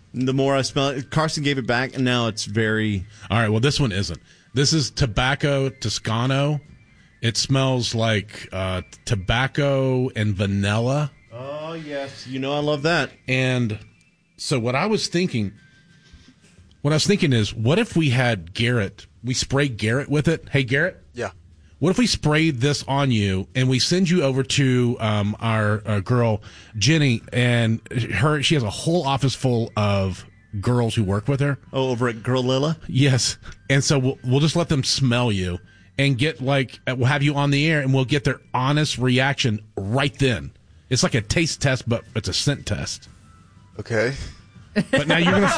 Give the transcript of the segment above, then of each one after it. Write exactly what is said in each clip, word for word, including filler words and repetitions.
The more I smell it, Carson gave it back, and now it's very... All right, well, this one isn't. This is Tobacco Toscano. It smells like uh, tobacco and vanilla. Oh, yes. You know I love that. And so what I was thinking... What I was thinking is, what if we had Garrett, we spray Garrett with it? Hey, Garrett? Yeah. What if we sprayed this on you and we send you over to um, our, our girl, Jenny, and her? She has a whole office full of girls who work with her. Oh, over at Girl Lilla? Yes. And so we'll, we'll just let them smell you and get like, we'll have you on the air and we'll get their honest reaction right then. It's like a taste test, but it's a scent test. Okay. But now you're going to...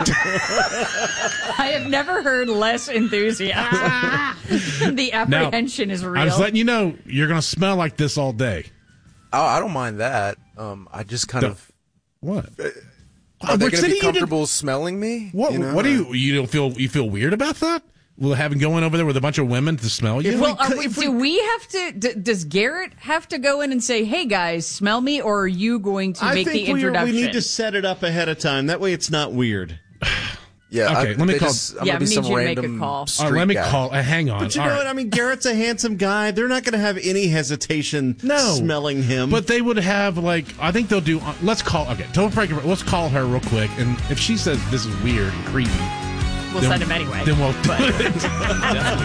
I have never heard less enthusiasm. The apprehension now, is real. I was letting you know, you're going to smell like this all day. Oh, I don't mind that. Um, I just kind The, of... What? Uh, are they Rick going to City, be you comfortable did- smelling me? What? You know, what do or- you... You don't feel... You feel weird about that? Well, having going over there with a bunch of women to smell you? Well, are we, do we have to? D- does Garrett have to go in and say, "Hey guys, smell me," or are you going to I make the think we, introduction? we need to set it up ahead of time. That way it's not weird. Yeah, Okay, I, let me they call- Just, I'm Yeah, gonna be need some you to make a random call. All street right, let me guy. call... Uh, hang on. But you All know right. what? I mean, Garrett's a handsome guy. They're not going to have any hesitation No. smelling him. But they would have, like, I think they'll do... Let's call... Okay, don't break it. Let's call her real quick. And if she says this is weird and creepy... we'll then, send him anyway. Then we'll do But- it.